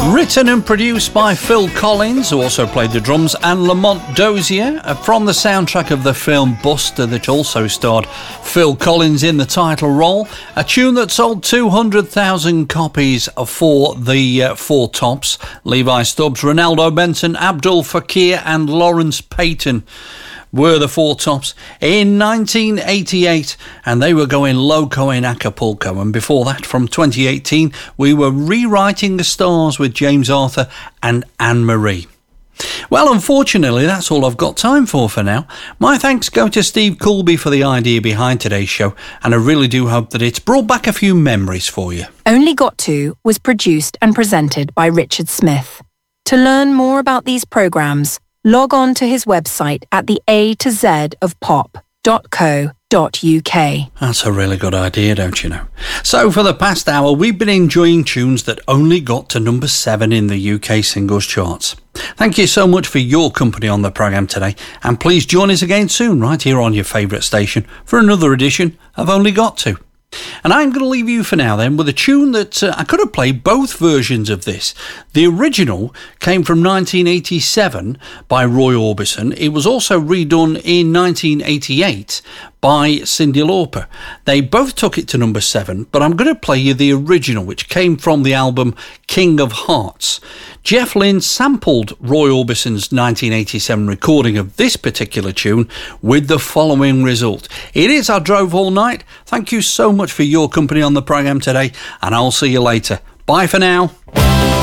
Written and produced by Phil Collins, who also played the drums, and Lamont Dozier, from the soundtrack of the film Buster, that also starred Phil Collins in the title role. A tune that sold 200,000 copies for the Four Tops: Levi Stubbs, Ronaldo Benson, Abdul Fakir and Lawrence Payton were the Four Tops in 1988, and they were going loco in Acapulco. And before that, from 2018, we were Rewriting the Stars with James Arthur and Anne-Marie. Well, unfortunately, that's all I've got time for now. My thanks go to Steve Coolby for the idea behind today's show, and I really do hope that it's brought back a few memories for you. Only Got To was produced and presented by Richard Smith. To learn more about these programmes, log on to his website at the A to Z of pop.co.uk. That's a really good idea, don't you know? So for the past hour, we've been enjoying tunes that only got to number 7 in the UK singles charts. Thank you so much for your company on the programme today, and please join us again soon right here on your favourite station for another edition of Only Got To. And I'm going to leave you for now then with a tune that I could have played both versions of this. The original came from 1987 by Roy Orbison. It was also redone in 1988 by Cyndi Lauper. They both took it to number 7, but I'm going to play you the original, which came from the album King of Hearts. Jeff Lynne sampled Roy Orbison's 1987 recording of this particular tune with the following result. It is I Drove All Night. Thank you so much for your company on the programme today, and I'll see you later. Bye for now.